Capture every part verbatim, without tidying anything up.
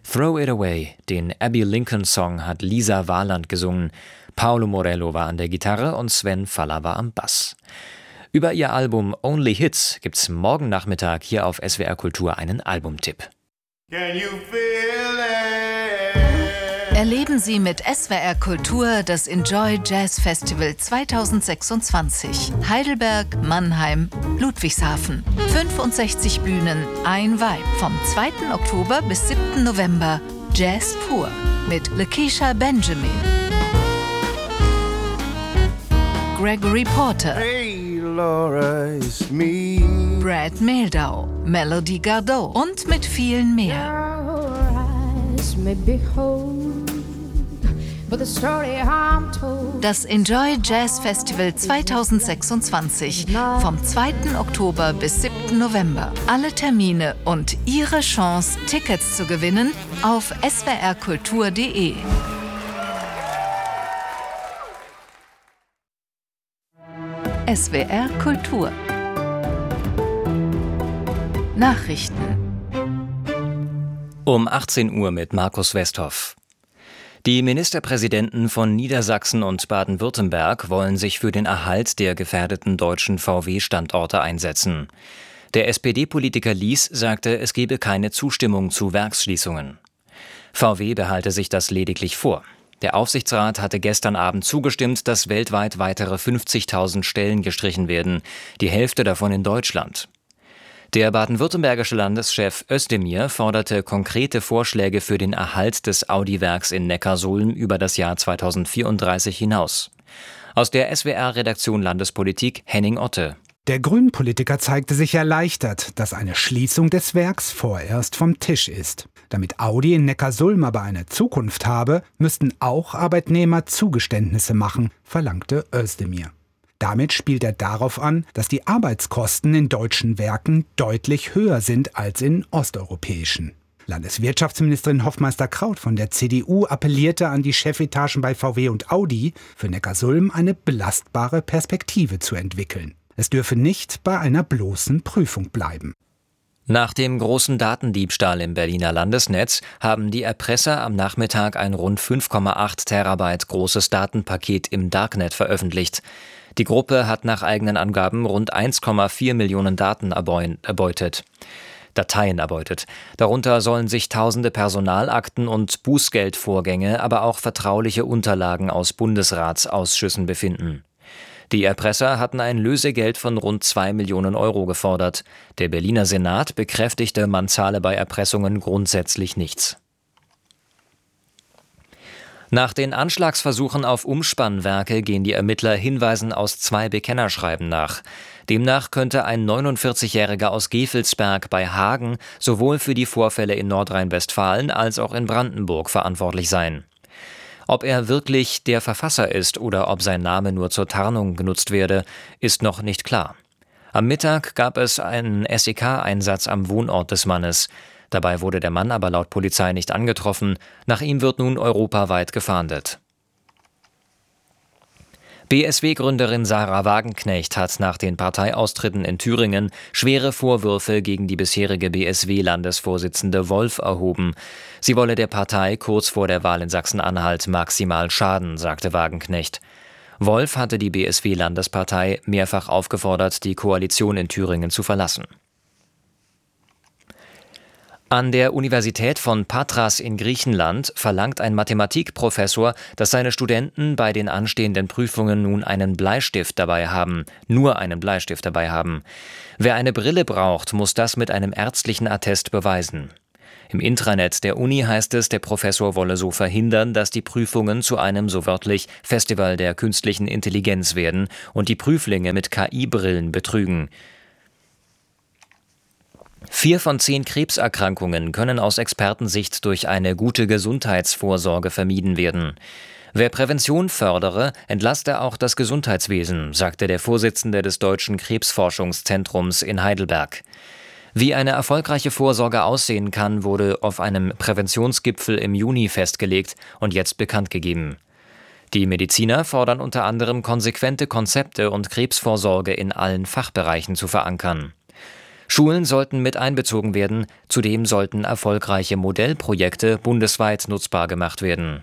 Throw It Away, den Abbey Lincoln-Song, hat Lisa Warland gesungen. Paolo Morello war an der Gitarre und Sven Faller war am Bass. Über ihr Album Only Hits gibt's morgen Nachmittag hier auf S W R Kultur einen Albumtipp. Can you feel it? Erleben Sie mit S W R Kultur das Enjoy Jazz Festival zweitausendsechsundzwanzig. Heidelberg, Mannheim, Ludwigshafen. fünfundsechzig Bühnen, ein Vibe. Vom zweiten Oktober bis siebten November. Jazz pur mit Lakeisha Benjamin, Gregory Porter, Hey Laura, it's me. Brad Mehldau, Melody Gardot und mit vielen mehr. Das Enjoy Jazz Festival zweitausendsechsundzwanzig vom zweiten Oktober bis siebten November. Alle Termine und Ihre Chance, Tickets zu gewinnen auf s w r kultur punkt d e. S W R Kultur Nachrichten Um achtzehn Uhr mit Markus Westhoff. Die Ministerpräsidenten von Niedersachsen und Baden-Württemberg wollen sich für den Erhalt der gefährdeten deutschen V W-Standorte einsetzen. Der S P D-Politiker Lies sagte, es gebe keine Zustimmung zu Werksschließungen. V W behalte sich das lediglich vor. Der Aufsichtsrat hatte gestern Abend zugestimmt, dass weltweit weitere fünfzigtausend Stellen gestrichen werden, die Hälfte davon in Deutschland. Der baden-württembergische Landeschef Özdemir forderte konkrete Vorschläge für den Erhalt des Audi-Werks in Neckarsulm über das Jahr zweitausendvierunddreißig hinaus. Aus der S W R-Redaktion Landespolitik Henning Otte. Der Grünen-Politiker zeigte sich erleichtert, dass eine Schließung des Werks vorerst vom Tisch ist. Damit Audi in Neckarsulm aber eine Zukunft habe, müssten auch Arbeitnehmer Zugeständnisse machen, verlangte Özdemir. Damit spielt er darauf an, dass die Arbeitskosten in deutschen Werken deutlich höher sind als in osteuropäischen. Landeswirtschaftsministerin Hoffmeister-Kraut von der C D U appellierte an die Chefetagen bei V W und Audi, für Neckarsulm eine belastbare Perspektive zu entwickeln. Es dürfe nicht bei einer bloßen Prüfung bleiben. Nach dem großen Datendiebstahl im Berliner Landesnetz haben die Erpresser am Nachmittag ein rund fünf Komma acht Terabyte großes Datenpaket im Darknet veröffentlicht. Die Gruppe hat nach eigenen Angaben rund eins Komma vier Millionen Daten erbeutet. Dateien erbeutet. Darunter sollen sich tausende Personalakten und Bußgeldvorgänge, aber auch vertrauliche Unterlagen aus Bundesratsausschüssen befinden. Die Erpresser hatten ein Lösegeld von rund zwei Millionen Euro gefordert. Der Berliner Senat bekräftigte, man zahle bei Erpressungen grundsätzlich nichts. Nach den Anschlagsversuchen auf Umspannwerke gehen die Ermittler Hinweisen aus zwei Bekennerschreiben nach. Demnach könnte ein neunundvierzigjähriger aus Gevelsberg bei Hagen sowohl für die Vorfälle in Nordrhein-Westfalen als auch in Brandenburg verantwortlich sein. Ob er wirklich der Verfasser ist oder ob sein Name nur zur Tarnung genutzt werde, ist noch nicht klar. Am Mittag gab es einen S E K-Einsatz am Wohnort des Mannes. Dabei wurde der Mann aber laut Polizei nicht angetroffen. Nach ihm wird nun europaweit gefahndet. B S W-Gründerin Sarah Wagenknecht hat nach den Parteiaustritten in Thüringen schwere Vorwürfe gegen die bisherige B S W-Landesvorsitzende Wolf erhoben. Sie wolle der Partei kurz vor der Wahl in Sachsen-Anhalt maximal schaden, sagte Wagenknecht. Wolf hatte die B S W-Landespartei mehrfach aufgefordert, die Koalition in Thüringen zu verlassen. An der Universität von Patras in Griechenland verlangt ein Mathematikprofessor, dass seine Studenten bei den anstehenden Prüfungen nun einen Bleistift dabei haben, nur einen Bleistift dabei haben. Wer eine Brille braucht, muss das mit einem ärztlichen Attest beweisen. Im Intranet der Uni heißt es, der Professor wolle so verhindern, dass die Prüfungen zu einem, so wörtlich, Festival der künstlichen Intelligenz werden und die Prüflinge mit K I-Brillen betrügen. Vier von zehn Krebserkrankungen können aus Expertensicht durch eine gute Gesundheitsvorsorge vermieden werden. Wer Prävention fördere, entlaste auch das Gesundheitswesen, sagte der Vorsitzende des Deutschen Krebsforschungszentrums in Heidelberg. Wie eine erfolgreiche Vorsorge aussehen kann, wurde auf einem Präventionsgipfel im Juni festgelegt und jetzt bekannt gegeben. Die Mediziner fordern unter anderem konsequente Konzepte und Krebsvorsorge in allen Fachbereichen zu verankern. Schulen sollten mit einbezogen werden, zudem sollten erfolgreiche Modellprojekte bundesweit nutzbar gemacht werden.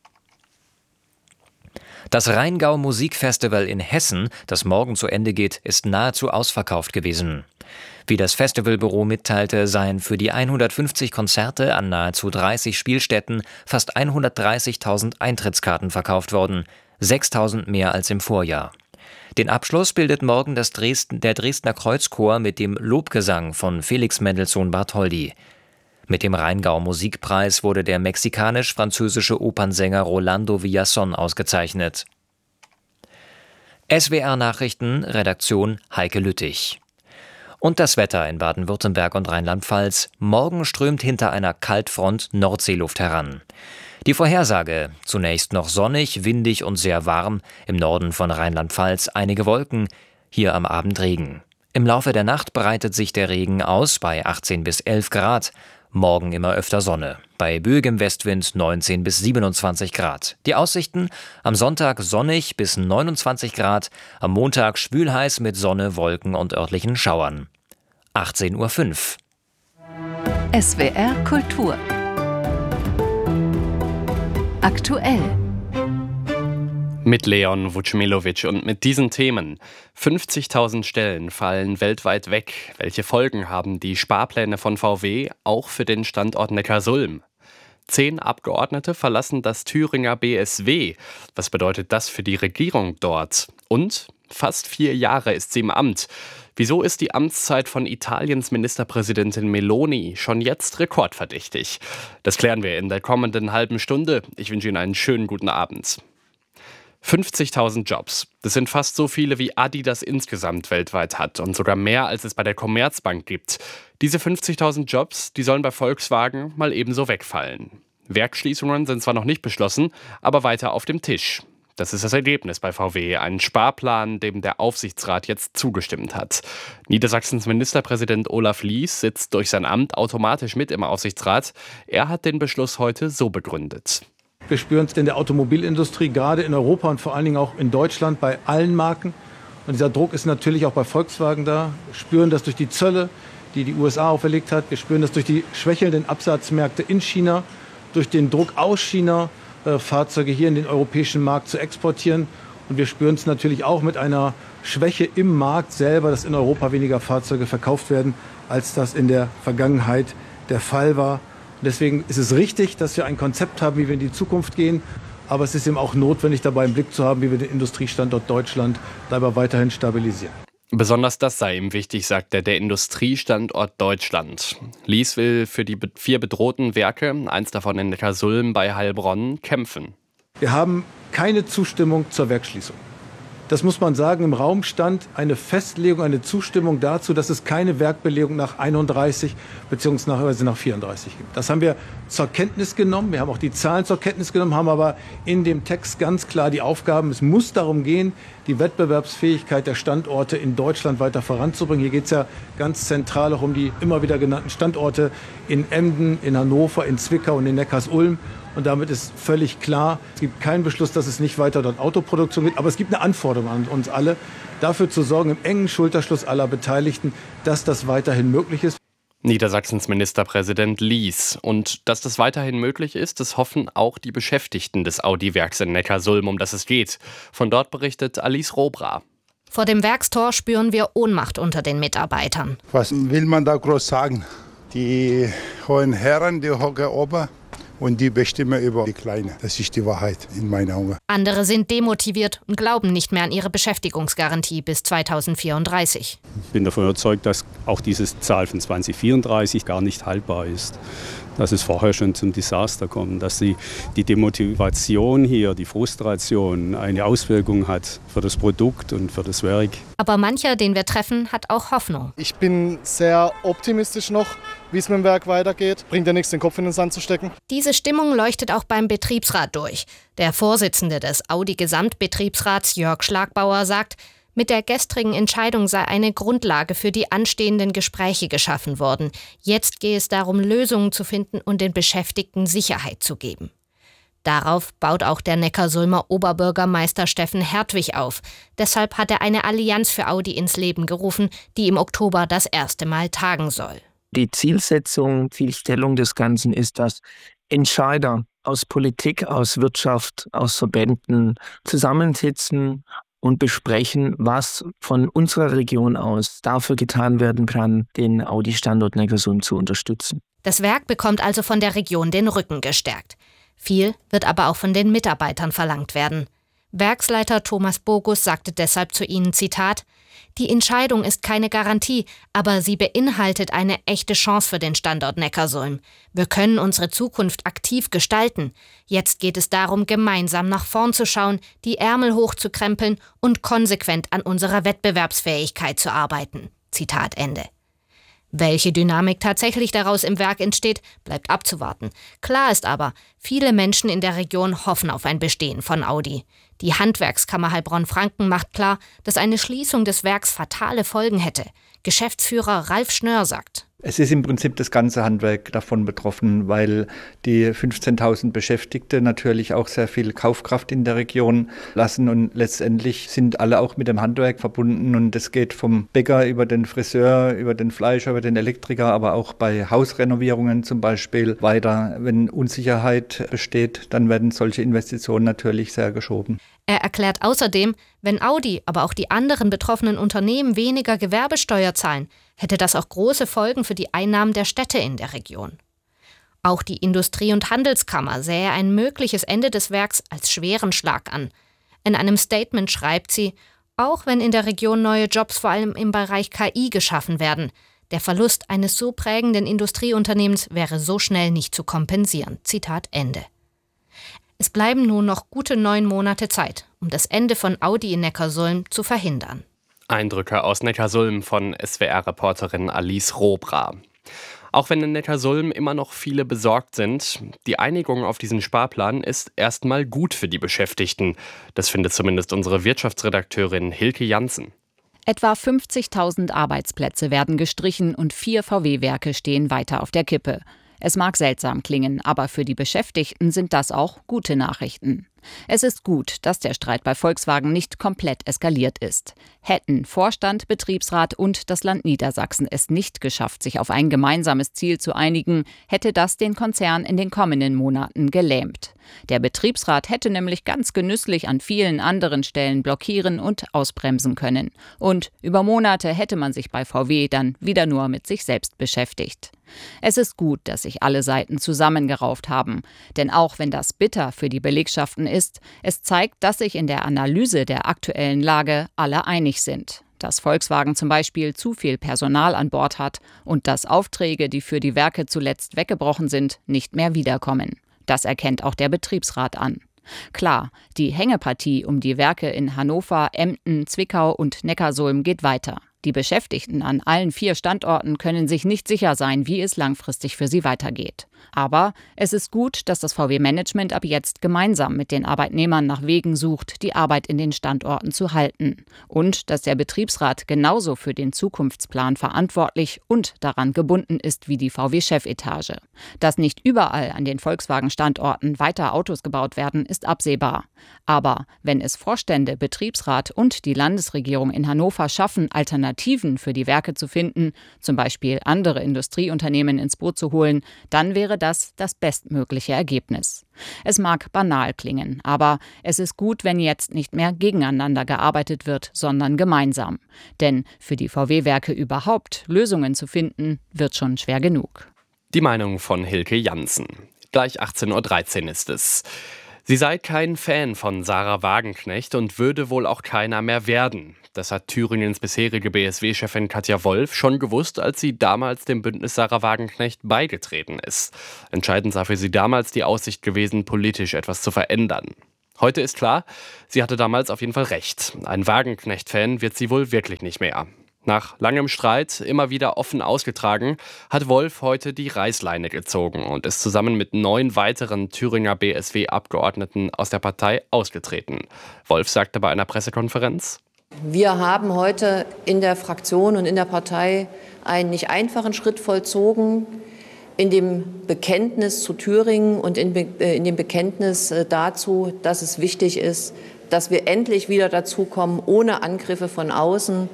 Das Rheingau Musikfestival in Hessen, das morgen zu Ende geht, ist nahezu ausverkauft gewesen. Wie das Festivalbüro mitteilte, seien für die hundertfünfzig Konzerte an nahezu dreißig Spielstätten fast hundertdreißigtausend Eintrittskarten verkauft worden, sechstausend mehr als im Vorjahr. Den Abschluss bildet morgen das Dresden, der Dresdner Kreuzchor mit dem Lobgesang von Felix Mendelssohn Bartholdy. Mit dem Rheingau Musikpreis wurde der mexikanisch-französische Opernsänger Rolando Villazón ausgezeichnet. S W R Nachrichten, Redaktion Heike Lüttich. Und das Wetter in Baden-Württemberg und Rheinland-Pfalz. Morgen strömt hinter einer Kaltfront Nordseeluft heran. Die Vorhersage: zunächst noch sonnig, windig und sehr warm, im Norden von Rheinland-Pfalz einige Wolken, hier am Abend Regen. Im Laufe der Nacht breitet sich der Regen aus bei achtzehn bis elf Grad. Morgen immer öfter Sonne. Bei böigem Westwind neunzehn bis siebenundzwanzig Grad. Die Aussichten: am Sonntag sonnig bis neunundzwanzig Grad, am Montag schwülheiß mit Sonne, Wolken und örtlichen Schauern. achtzehn Uhr fünf. S W R Kultur. Aktuell. Mit Leon Vucmilowitsch und mit diesen Themen. fünfzigtausend Stellen fallen weltweit weg. Welche Folgen haben die Sparpläne von V W auch für den Standort Neckarsulm? Zehn Abgeordnete verlassen das Thüringer B S W. Was bedeutet das für die Regierung dort? Und fast vier Jahre ist sie im Amt. Wieso ist die Amtszeit von Italiens Ministerpräsidentin Meloni schon jetzt rekordverdächtig? Das klären wir in der kommenden halben Stunde. Ich wünsche Ihnen einen schönen guten Abend. fünfzigtausend Jobs. Das sind fast so viele, wie Adidas insgesamt weltweit hat und sogar mehr, als es bei der Commerzbank gibt. Diese fünfzigtausend Jobs, die sollen bei Volkswagen mal ebenso wegfallen. Werksschließungen sind zwar noch nicht beschlossen, aber weiter auf dem Tisch. Das ist das Ergebnis bei V W, ein Sparplan, dem der Aufsichtsrat jetzt zugestimmt hat. Niedersachsens Ministerpräsident Olaf Lies sitzt durch sein Amt automatisch mit im Aufsichtsrat. Er hat den Beschluss heute so begründet. Wir spüren es in der Automobilindustrie, gerade in Europa und vor allen Dingen auch in Deutschland bei allen Marken. Und dieser Druck ist natürlich auch bei Volkswagen da. Wir spüren das durch die Zölle, die die U S A auferlegt hat. Wir spüren das durch die schwächelnden Absatzmärkte in China, durch den Druck aus China, äh, Fahrzeuge hier in den europäischen Markt zu exportieren. Und wir spüren es natürlich auch mit einer Schwäche im Markt selber, dass in Europa weniger Fahrzeuge verkauft werden, als das in der Vergangenheit der Fall war. Deswegen ist es richtig, dass wir ein Konzept haben, wie wir in die Zukunft gehen. Aber es ist eben auch notwendig, dabei im Blick zu haben, wie wir den Industriestandort Deutschland dabei weiterhin stabilisieren. Besonders das sei ihm wichtig, sagt er, der Industriestandort Deutschland. Lies will für die vier bedrohten Werke, eins davon in Neckarsulm bei Heilbronn, kämpfen. Wir haben keine Zustimmung zur Werksschließung. Das muss man sagen, im Raum stand eine Festlegung, eine Zustimmung dazu, dass es keine Werkbelegung nach einunddreißig bzw. nach vierunddreißig gibt. Das haben wir zur Kenntnis genommen. Wir haben auch die Zahlen zur Kenntnis genommen, haben aber in dem Text ganz klar die Aufgaben. Es muss darum gehen, die Wettbewerbsfähigkeit der Standorte in Deutschland weiter voranzubringen. Hier geht es ja ganz zentral auch um die immer wieder genannten Standorte in Emden, in Hannover, in Zwickau und in Neckarsulm. Und damit ist völlig klar, es gibt keinen Beschluss, dass es nicht weiter dort Autoproduktion gibt. Aber es gibt eine Anforderung an uns alle, dafür zu sorgen, im engen Schulterschluss aller Beteiligten, dass das weiterhin möglich ist. Niedersachsens Ministerpräsident Lies. Und dass das weiterhin möglich ist, das hoffen auch die Beschäftigten des Audi-Werks in Neckarsulm, um das es geht. Von dort berichtet Alice Robra. Vor dem Werkstor spüren wir Ohnmacht unter den Mitarbeitern. Was will man da groß sagen? Die hohen Herren, die hohen Ober, und die bestimmen über die Kleine. Das ist die Wahrheit in meinen Augen. Andere sind demotiviert und glauben nicht mehr an ihre Beschäftigungsgarantie bis zweitausendvierunddreißig. Ich bin davon überzeugt, dass auch diese Zahl von zweitausendvierunddreißig gar nicht haltbar ist. Dass es vorher schon zum Desaster kommt, dass die, die Demotivation hier, die Frustration eine Auswirkung hat für das Produkt und für das Werk. Aber mancher, den wir treffen, hat auch Hoffnung. Ich bin sehr optimistisch noch, wie es mit dem Werk weitergeht. Bringt ja nichts, den Kopf in den Sand zu stecken. Diese Stimmung leuchtet auch beim Betriebsrat durch. Der Vorsitzende des Audi-Gesamtbetriebsrats, Jörg Schlagbauer, sagt, mit der gestrigen Entscheidung sei eine Grundlage für die anstehenden Gespräche geschaffen worden. Jetzt gehe es darum, Lösungen zu finden und den Beschäftigten Sicherheit zu geben. Darauf baut auch der Neckarsulmer Oberbürgermeister Steffen Hertwig auf. Deshalb hat er eine Allianz für Audi ins Leben gerufen, die im Oktober das erste Mal tagen soll. Die Zielsetzung, Zielstellung des Ganzen ist, dass Entscheider aus Politik, aus Wirtschaft, aus Verbänden zusammensitzen und besprechen, was von unserer Region aus dafür getan werden kann, den Audi-Standort Neckarsulm zu unterstützen. Das Werk bekommt also von der Region den Rücken gestärkt. Viel wird aber auch von den Mitarbeitern verlangt werden. Werksleiter Thomas Bogus sagte deshalb zu ihnen, Zitat, die Entscheidung ist keine Garantie, aber sie beinhaltet eine echte Chance für den Standort Neckarsulm. Wir können unsere Zukunft aktiv gestalten. Jetzt geht es darum, gemeinsam nach vorn zu schauen, die Ärmel hochzukrempeln und konsequent an unserer Wettbewerbsfähigkeit zu arbeiten. Zitat Ende. Welche Dynamik tatsächlich daraus im Werk entsteht, bleibt abzuwarten. Klar ist aber, viele Menschen in der Region hoffen auf ein Bestehen von Audi. Die Handwerkskammer Heilbronn-Franken macht klar, dass eine Schließung des Werks fatale Folgen hätte. Geschäftsführer Ralf Schnörr sagt: Es ist im Prinzip das ganze Handwerk davon betroffen, weil die fünfzehntausend Beschäftigte natürlich auch sehr viel Kaufkraft in der Region lassen und letztendlich sind alle auch mit dem Handwerk verbunden und es geht vom Bäcker über den Friseur, über den Fleischer, über den Elektriker, aber auch bei Hausrenovierungen zum Beispiel weiter. Wenn Unsicherheit besteht, dann werden solche Investitionen natürlich sehr geschoben. Er erklärt außerdem, wenn Audi, aber auch die anderen betroffenen Unternehmen weniger Gewerbesteuer zahlen, hätte das auch große Folgen für die Einnahmen der Städte in der Region. Auch die Industrie- und Handelskammer sähe ein mögliches Ende des Werks als schweren Schlag an. In einem Statement schreibt sie, auch wenn in der Region neue Jobs vor allem im Bereich K I geschaffen werden, der Verlust eines so prägenden Industrieunternehmens wäre so schnell nicht zu kompensieren. Zitat Ende. Es bleiben nun noch gute neun Monate Zeit, um das Ende von Audi in Neckarsulm zu verhindern. Eindrücke aus Neckarsulm von S W R-Reporterin Alice Robra. Auch wenn in Neckarsulm immer noch viele besorgt sind, die Einigung auf diesen Sparplan ist erstmal gut für die Beschäftigten. Das findet zumindest unsere Wirtschaftsredakteurin Hilke Janssen. Etwa fünfzigtausend Arbeitsplätze werden gestrichen und vier V W-Werke stehen weiter auf der Kippe. Es mag seltsam klingen, aber für die Beschäftigten sind das auch gute Nachrichten. Es ist gut, dass der Streit bei Volkswagen nicht komplett eskaliert ist. Hätten Vorstand, Betriebsrat und das Land Niedersachsen es nicht geschafft, sich auf ein gemeinsames Ziel zu einigen, hätte das den Konzern in den kommenden Monaten gelähmt. Der Betriebsrat hätte nämlich ganz genüsslich an vielen anderen Stellen blockieren und ausbremsen können. Und über Monate hätte man sich bei V W dann wieder nur mit sich selbst beschäftigt. Es ist gut, dass sich alle Seiten zusammengerauft haben. Denn auch wenn das bitter für die Belegschaften ist, es zeigt, dass sich in der Analyse der aktuellen Lage alle einig sind. Dass Volkswagen zum Beispiel zu viel Personal an Bord hat und dass Aufträge, die für die Werke zuletzt weggebrochen sind, nicht mehr wiederkommen. Das erkennt auch der Betriebsrat an. Klar, die Hängepartie um die Werke in Hannover, Emden, Zwickau und Neckarsulm geht weiter. Die Beschäftigten an allen vier Standorten können sich nicht sicher sein, wie es langfristig für sie weitergeht. Aber es ist gut, dass das V W-Management ab jetzt gemeinsam mit den Arbeitnehmern nach Wegen sucht, die Arbeit in den Standorten zu halten. Und dass der Betriebsrat genauso für den Zukunftsplan verantwortlich und daran gebunden ist wie die V W-Chefetage. Dass nicht überall an den Volkswagen-Standorten weiter Autos gebaut werden, ist absehbar. Aber wenn es Vorstände, Betriebsrat und die Landesregierung in Hannover schaffen, Alternativen für die Werke zu finden, zum Beispiel andere Industrieunternehmen ins Boot zu holen, dann wäre das das bestmögliche Ergebnis. Es mag banal klingen, aber es ist gut, wenn jetzt nicht mehr gegeneinander gearbeitet wird, sondern gemeinsam. Denn für die V W-Werke überhaupt Lösungen zu finden, wird schon schwer genug. Die Meinung von Hilke Janssen. Gleich achtzehn Uhr dreizehn ist es. Sie sei kein Fan von Sarah Wagenknecht und würde wohl auch keiner mehr werden. Das hat Thüringens bisherige B S W-Chefin Katja Wolf schon gewusst, als sie damals dem Bündnis Sarah Wagenknecht beigetreten ist. Entscheidend sei für sie damals die Aussicht gewesen, politisch etwas zu verändern. Heute ist klar, sie hatte damals auf jeden Fall recht. Ein Wagenknecht-Fan wird sie wohl wirklich nicht mehr. Nach langem Streit, immer wieder offen ausgetragen, hat Wolf heute die Reißleine gezogen und ist zusammen mit neun weiteren Thüringer B S W-Abgeordneten aus der Partei ausgetreten. Wolf sagte bei einer Pressekonferenz: Wir haben heute in der Fraktion und in der Partei einen nicht einfachen Schritt vollzogen. in dem Bekenntnis zu Thüringen und in, in dem Bekenntnis dazu, dass es wichtig ist, dass wir endlich wieder dazu kommen, ohne Angriffe von außen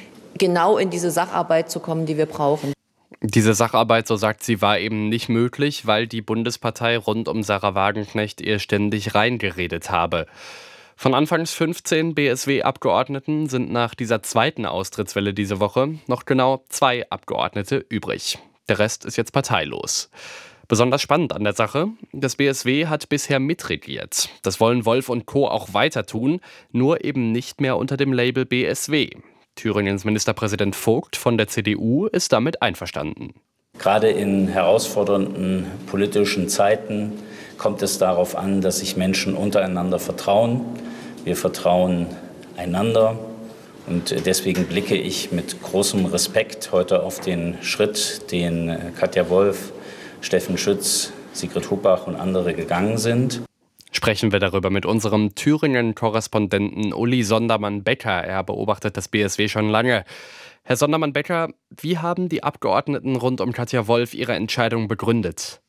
genau in diese Sacharbeit zu kommen, die wir brauchen. Diese Sacharbeit, so sagt sie, war eben nicht möglich, weil die Bundespartei rund um Sarah Wagenknecht ihr ständig reingeredet habe. Von anfangs fünfzehn B S W-Abgeordneten sind nach dieser zweiten Austrittswelle diese Woche noch genau zwei Abgeordnete übrig. Der Rest ist jetzt parteilos. Besonders spannend an der Sache, das B S W hat bisher mitregiert. Das wollen Wolf und Co. auch weiter tun, nur eben nicht mehr unter dem Label B S W. Thüringens Ministerpräsident Vogt von der C D U ist damit einverstanden. Gerade in herausfordernden politischen Zeiten kommt es darauf an, dass sich Menschen untereinander vertrauen. Wir vertrauen einander und deswegen blicke ich mit großem Respekt heute auf den Schritt, den Katja Wolf, Steffen Schütz, Sigrid Hupach und andere gegangen sind. Sprechen wir darüber mit unserem Thüringen-Korrespondenten Uli Sondermann-Becker. Er beobachtet das B S W schon lange. Herr Sondermann-Becker, wie haben die Abgeordneten rund um Katja Wolf ihre Entscheidung begründet?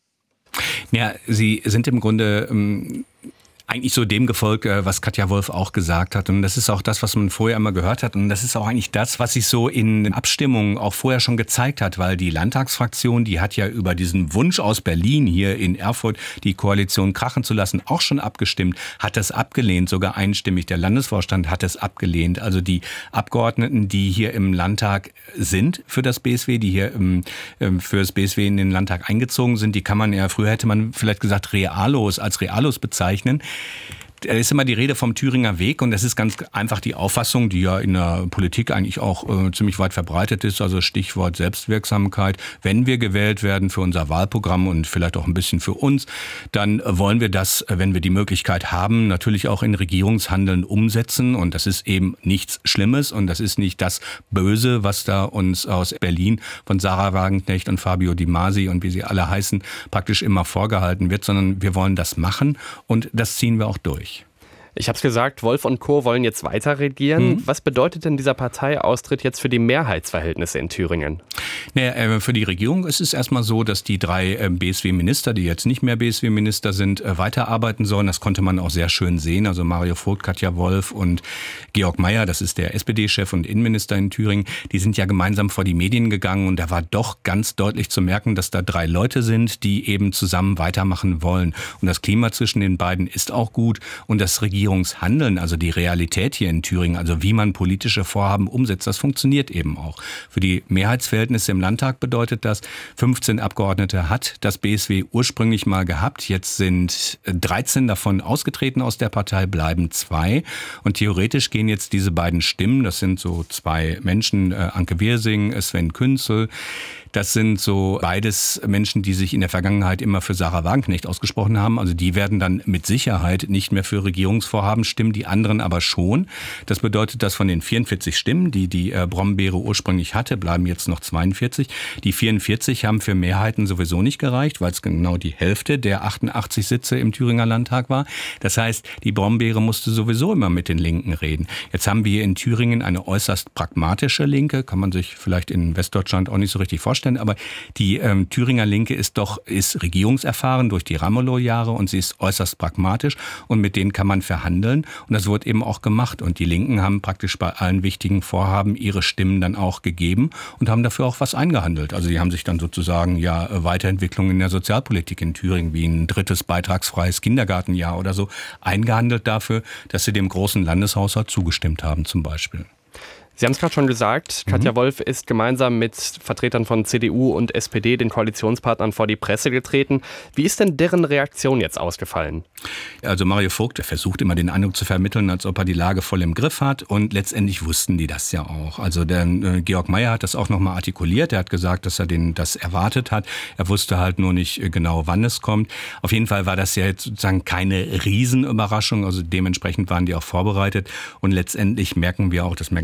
Ja, sie sind im Grunde ähm, eigentlich so dem gefolgt, was Katja Wolf auch gesagt hat. Und das ist auch das, was man vorher immer gehört hat. Und das ist auch eigentlich das, was sich so in Abstimmungen auch vorher schon gezeigt hat. Weil die Landtagsfraktion, die hat ja über diesen Wunsch aus Berlin hier in Erfurt, die Koalition krachen zu lassen, auch schon abgestimmt, hat das abgelehnt, sogar einstimmig. Der Landesvorstand hat es abgelehnt. Also die Abgeordneten, die hier im Landtag sind für das B S W, die hier im, für das B S W in den Landtag eingezogen sind, die kann man ja, früher hätte man vielleicht gesagt, Realos als Realos bezeichnen. Da ist immer die Rede vom Thüringer Weg und das ist ganz einfach die Auffassung, die ja in der Politik eigentlich auch äh, ziemlich weit verbreitet ist, also Stichwort Selbstwirksamkeit. Wenn wir gewählt werden für unser Wahlprogramm und vielleicht auch ein bisschen für uns, dann wollen wir das, wenn wir die Möglichkeit haben, natürlich auch in Regierungshandeln umsetzen und das ist eben nichts Schlimmes und das ist nicht das Böse, was da uns aus Berlin von Sarah Wagenknecht und Fabio Di Masi und wie sie alle heißen, praktisch immer vorgehalten wird, sondern wir wollen das machen und das ziehen wir auch durch. Ich habe es gesagt, Wolf und Co. wollen jetzt weiter regieren. Mhm. Was bedeutet denn dieser Parteiaustritt jetzt für die Mehrheitsverhältnisse in Thüringen? Naja, für die Regierung ist es erstmal so, dass die drei B S W-Minister, die jetzt nicht mehr B S W-Minister sind, weiterarbeiten sollen. Das konnte man auch sehr schön sehen. Also Mario Vogt, Katja Wolf und Georg Mayer, das ist der S P D-Chef und Innenminister in Thüringen, die sind ja gemeinsam vor die Medien gegangen und da war doch ganz deutlich zu merken, dass da drei Leute sind, die eben zusammen weitermachen wollen. Und das Klima zwischen den beiden ist auch gut und das Regierungshandeln, also die Realität hier in Thüringen, also wie man politische Vorhaben umsetzt, das funktioniert eben auch. Für die Mehrheitsverhältnisse im Landtag bedeutet das, fünfzehn Abgeordnete hat das B S W ursprünglich mal gehabt. Jetzt sind dreizehn davon ausgetreten aus der Partei, bleiben zwei. Und theoretisch gehen jetzt diese beiden Stimmen, das sind so zwei Menschen, Anke Wirsing, Sven Künzel, das sind so beides Menschen, die sich in der Vergangenheit immer für Sarah Wagenknecht ausgesprochen haben. Also die werden dann mit Sicherheit nicht mehr für Regierungsvorhaben stimmen, die anderen aber schon. Das bedeutet, dass von den vierundvierzig Stimmen, die die äh, Brombeere ursprünglich hatte, bleiben jetzt noch zweiundvierzig. Die vierundvierzig haben für Mehrheiten sowieso nicht gereicht, weil es genau die Hälfte der achtundachtzig Sitze im Thüringer Landtag war. Das heißt, die Brombeere musste sowieso immer mit den Linken reden. Jetzt haben wir hier in Thüringen eine äußerst pragmatische Linke, kann man sich vielleicht in Westdeutschland auch nicht so richtig vorstellen. Aber die ähm, Thüringer Linke ist doch ist regierungserfahren durch die Ramelow-Jahre und sie ist äußerst pragmatisch und mit denen kann man verhandeln und das wird eben auch gemacht und die Linken haben praktisch bei allen wichtigen Vorhaben ihre Stimmen dann auch gegeben und haben dafür auch was eingehandelt. Also die haben sich dann sozusagen ja Weiterentwicklung in der Sozialpolitik in Thüringen wie ein drittes beitragsfreies Kindergartenjahr oder so eingehandelt dafür, dass sie dem großen Landeshaushalt zugestimmt haben zum Beispiel. Sie haben es gerade schon gesagt, Katja mhm. Wolf ist gemeinsam mit Vertretern von C D U und S P D, den Koalitionspartnern, vor die Presse getreten. Wie ist denn deren Reaktion jetzt ausgefallen? Also Mario Vogt, der versucht immer den Eindruck zu vermitteln, als ob er die Lage voll im Griff hat und letztendlich wussten die das ja auch. Also der äh, Georg Mayer hat das auch nochmal artikuliert, er hat gesagt, dass er den, das erwartet hat. Er wusste halt nur nicht genau, wann es kommt. Auf jeden Fall war das ja jetzt sozusagen keine Riesenüberraschung, also dementsprechend waren die auch vorbereitet und letztendlich merken wir auch, das merken wir jetzt, wenn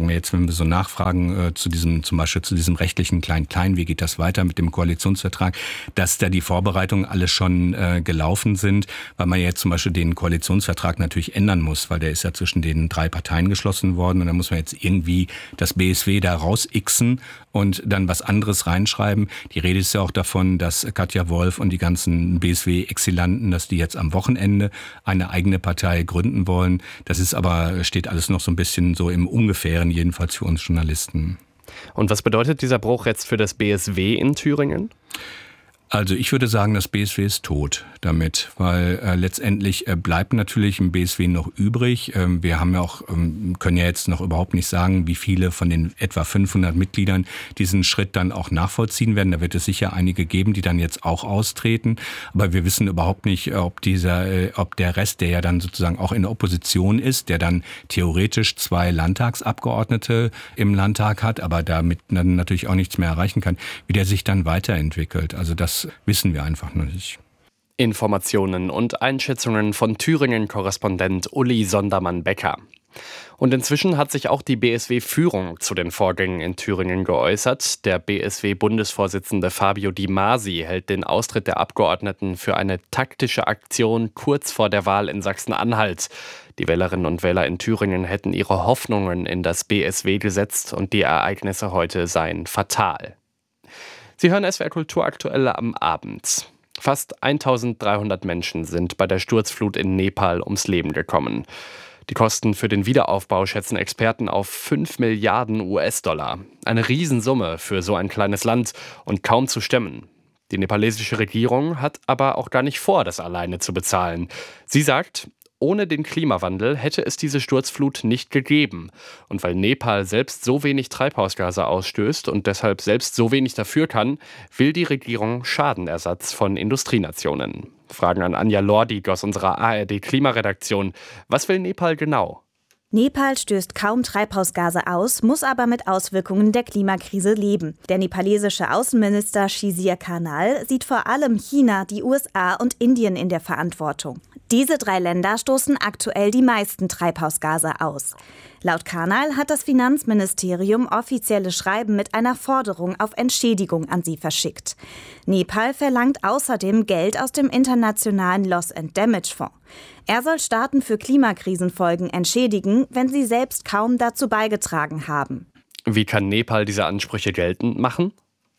wenn wir so nachfragen äh, zu diesem, zum Beispiel zu diesem rechtlichen Klein-Klein, wie geht das weiter mit dem Koalitionsvertrag, dass da die Vorbereitungen alle schon äh, gelaufen sind, weil man jetzt zum Beispiel den Koalitionsvertrag natürlich ändern muss, weil der ist ja zwischen den drei Parteien geschlossen worden und da muss man jetzt irgendwie das B S W da raus-ixen und dann was anderes reinschreiben. Die Rede ist ja auch davon, dass Katja Wolf und die ganzen B S W-Exilanten, dass die jetzt am Wochenende eine eigene Partei gründen wollen. Das ist aber, steht alles noch so ein bisschen so im Ungefähren, jedenfalls für uns Journalisten. Und was bedeutet dieser Bruch jetzt für das B S W in Thüringen? Also ich würde sagen, das B S W ist tot damit, weil äh, letztendlich äh, bleibt natürlich ein B S W noch übrig. Ähm, wir haben ja auch, ähm, können ja jetzt noch überhaupt nicht sagen, wie viele von den etwa fünfhundert Mitgliedern diesen Schritt dann auch nachvollziehen werden. Da wird es sicher einige geben, die dann jetzt auch austreten. Aber wir wissen überhaupt nicht, ob dieser, äh, ob der Rest, der ja dann sozusagen auch in der Opposition ist, der dann theoretisch zwei Landtagsabgeordnete im Landtag hat, aber damit dann natürlich auch nichts mehr erreichen kann, wie der sich dann weiterentwickelt. Also das Das wissen wir einfach noch nicht. Informationen und Einschätzungen von Thüringen-Korrespondent Uli Sondermann-Becker. Und inzwischen hat sich auch die B S W-Führung zu den Vorgängen in Thüringen geäußert. Der B S W-Bundesvorsitzende Fabio Di Masi hält den Austritt der Abgeordneten für eine taktische Aktion kurz vor der Wahl in Sachsen-Anhalt. Die Wählerinnen und Wähler in Thüringen hätten ihre Hoffnungen in das B S W gesetzt und die Ereignisse heute seien fatal. Sie hören S W R Kultur aktuell am Abend. Fast eintausenddreihundert Menschen sind bei der Sturzflut in Nepal ums Leben gekommen. Die Kosten für den Wiederaufbau schätzen Experten auf fünf Milliarden U S-Dollar. Eine Riesensumme für so ein kleines Land und kaum zu stemmen. Die nepalesische Regierung hat aber auch gar nicht vor, das alleine zu bezahlen. Sie sagt, ohne den Klimawandel hätte es diese Sturzflut nicht gegeben. Und weil Nepal selbst so wenig Treibhausgase ausstößt und deshalb selbst so wenig dafür kann, will die Regierung Schadenersatz von Industrienationen. Fragen an Anja Lordig aus unserer A R D-Klimaredaktion. Was will Nepal genau? Nepal stößt kaum Treibhausgase aus, muss aber mit Auswirkungen der Klimakrise leben. Der nepalesische Außenminister Shizir Karnal sieht vor allem China, die U S A und Indien in der Verantwortung. Diese drei Länder stoßen aktuell die meisten Treibhausgase aus. Laut Karnal hat das Finanzministerium offizielle Schreiben mit einer Forderung auf Entschädigung an sie verschickt. Nepal verlangt außerdem Geld aus dem internationalen Loss and Damage Fonds. Er soll Staaten für Klimakrisenfolgen entschädigen, wenn sie selbst kaum dazu beigetragen haben. Wie kann Nepal diese Ansprüche geltend machen?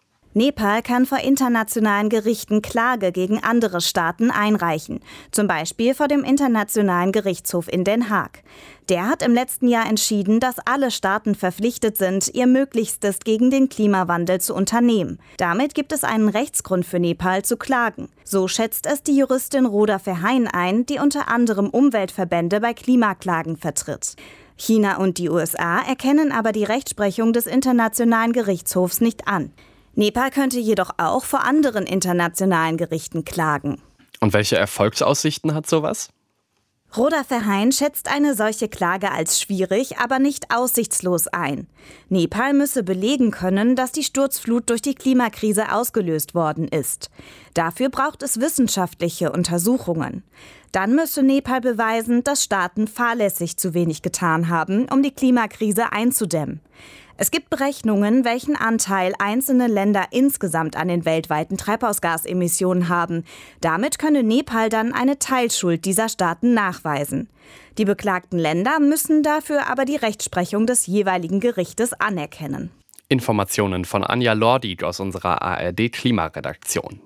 Nepal kann vor internationalen Gerichten Klage gegen andere Staaten einreichen, zum Beispiel vor dem Internationalen Gerichtshof in Den Haag. Der hat im letzten Jahr entschieden, dass alle Staaten verpflichtet sind, ihr Möglichstes gegen den Klimawandel zu unternehmen. Damit gibt es einen Rechtsgrund für Nepal zu klagen. So schätzt es die Juristin Rhoda Verheyen ein, die unter anderem Umweltverbände bei Klimaklagen vertritt. China und die U S A erkennen aber die Rechtsprechung des Internationalen Gerichtshofs nicht an. Nepal könnte jedoch auch vor anderen internationalen Gerichten klagen. Und welche Erfolgsaussichten hat sowas? Rhoda Verheyen schätzt eine solche Klage als schwierig, aber nicht aussichtslos ein. Nepal müsse belegen können, dass die Sturzflut durch die Klimakrise ausgelöst worden ist. Dafür braucht es wissenschaftliche Untersuchungen. Dann müsse Nepal beweisen, dass Staaten fahrlässig zu wenig getan haben, um die Klimakrise einzudämmen. Es gibt Berechnungen, welchen Anteil einzelne Länder insgesamt an den weltweiten Treibhausgasemissionen haben. Damit könne Nepal dann eine Teilschuld dieser Staaten nachweisen. Die beklagten Länder müssen dafür aber die Rechtsprechung des jeweiligen Gerichtes anerkennen. Informationen von Anja Lordig aus unserer A R D-Klimaredaktion.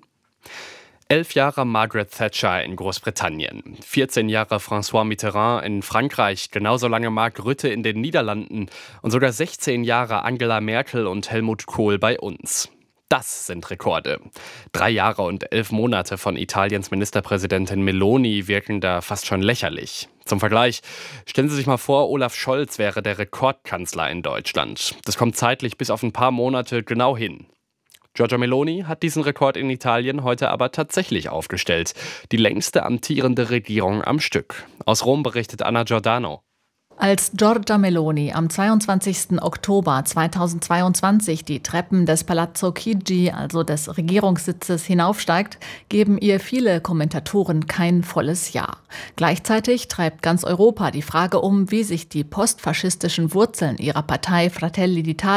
Elf Jahre Margaret Thatcher in Großbritannien, vierzehn Jahre François Mitterrand in Frankreich, genauso lange Mark Rutte in den Niederlanden und sogar sechzehn Jahre Angela Merkel und Helmut Kohl bei uns. Das sind Rekorde. Drei Jahre und elf Monate von Italiens Ministerpräsidentin Meloni wirken da fast schon lächerlich. Zum Vergleich, stellen Sie sich mal vor, Olaf Scholz wäre der Rekordkanzler in Deutschland. Das kommt zeitlich bis auf ein paar Monate genau hin. Giorgia Meloni hat diesen Rekord in Italien heute aber tatsächlich aufgestellt. Die längste amtierende Regierung am Stück. Aus Rom berichtet Anna Giordano. Als Giorgia Meloni am zweiundzwanzigsten Oktober zweitausendzweiundzwanzig die Treppen des Palazzo Chigi, also des Regierungssitzes, hinaufsteigt, geben ihr viele Kommentatoren kein volles Ja. Gleichzeitig treibt ganz Europa die Frage um, wie sich die postfaschistischen Wurzeln ihrer Partei Fratelli d'Italia